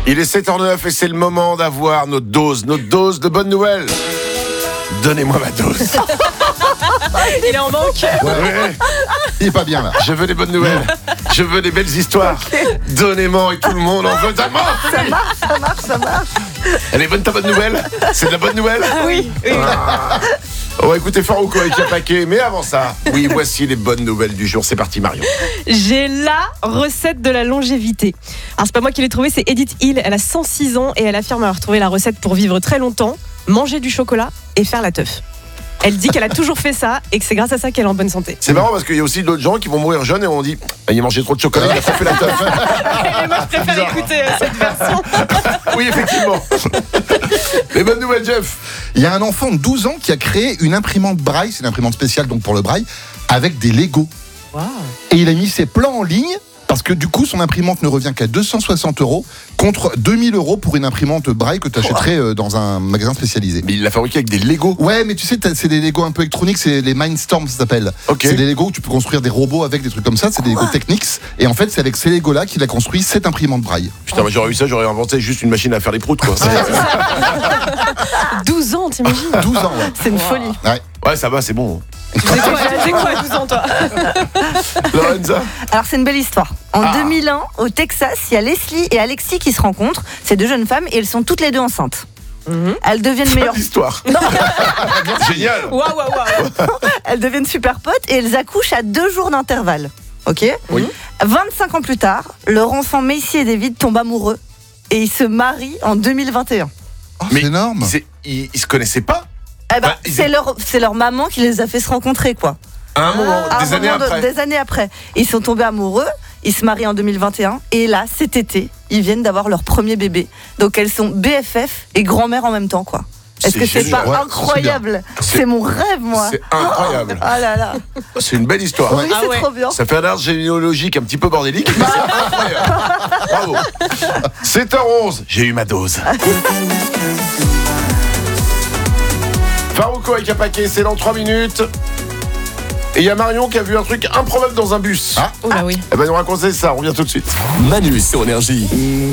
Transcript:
Il est 7h09 et c'est le moment d'avoir notre dose de bonnes nouvelles. Donnez-moi ma dose. Il est en manque. Ouais. Il est pas bien là. Je veux des bonnes nouvelles. Je veux des belles histoires. Donnez-moi et tout le monde en veut tellement. Ça marche. Elle est bonne ta bonne nouvelle? C'est de la bonne nouvelle? Oui. On va écouter Farouko avec un paquet, mais avant ça, oui, voici les bonnes nouvelles du jour. C'est parti Marion. J'ai la recette de la longévité. Alors c'est pas moi qui l'ai trouvée, c'est Edith Hill. Elle a 106 ans et elle affirme avoir trouvé la recette pour vivre très longtemps, manger du chocolat et faire la teuf. Elle dit qu'elle a toujours fait ça et que c'est grâce à ça qu'elle est en bonne santé. C'est marrant parce qu'il y a aussi d'autres gens qui vont mourir jeunes et on dit il a mangé trop de chocolat, il a fait la teuf. Et moi je préfère écouter cette version. Oui, effectivement. Les bonnes nouvelles, Jeff. Il y a un enfant de 12 ans qui a créé une imprimante braille, c'est une imprimante spéciale donc pour le braille, avec des Lego. Wow. Et il a mis ses plans en ligne parce que du coup son imprimante ne revient qu'à 260 € contre 2000 € pour une imprimante braille que tu achèterais dans un magasin spécialisé. Mais il l'a fabriqué avec des Lego. Ouais, mais tu sais, c'est des Lego un peu électroniques, c'est les Mindstorm, ça s'appelle. Ok. C'est des Lego où tu peux construire des robots avec des trucs comme ça, c'est des Lego Technics. Et en fait, c'est avec ces Lego-là qu'il a construit cette imprimante braille. Putain, moi j'aurais eu ça, j'aurais inventé juste une machine à faire les proutes, quoi. 12 ans, t'imagines? 12 ans, ouais. C'est une folie. Ouais. Ouais, ça va, c'est bon. C'est quoi à 12 ans, toi? Lorenza. Alors c'est une belle histoire. En 2001, au Texas, il y a Leslie et Alexis qui se rencontrent. C'est deux jeunes femmes et elles sont toutes les deux enceintes. Elles deviennent Fin meilleures. de l'histoire. Génial. Waouh. Elles deviennent super potes et elles accouchent à 2 jours d'intervalle. Ok. Oui. 25 ans plus tard, leur enfant Macy et David tombent amoureux et ils se marient en 2021. Oh, Mais c'est énorme. Ils se connaissaient pas Eh ben, Bah, c'est leur maman qui les a fait se rencontrer, quoi. à un moment, des années après. Des années après. Ils sont tombés amoureux, ils se marient en 2021, et là, cet été, ils viennent d'avoir leur premier bébé. Donc elles sont BFF et grand-mère en même temps, quoi. Est-ce que c'est génial. pas Ouais, incroyable? c'est C'est mon rêve, moi. C'est incroyable. Ah là là. C'est une belle histoire. Ouais. Oui, Ah c'est ouais. trop bien. Ça fait un arbre généalogique un petit peu bordélique, mais c'est incroyable. Bravo. 7h11, j'ai eu ma dose. Farouko avec un paquet, c'est dans 3 minutes. Et il y a Marion qui a vu un truc improbable dans un bus. Ah. Oh là oui. Elle va nous raconter ça, on revient tout de suite. Manu sur Énergie.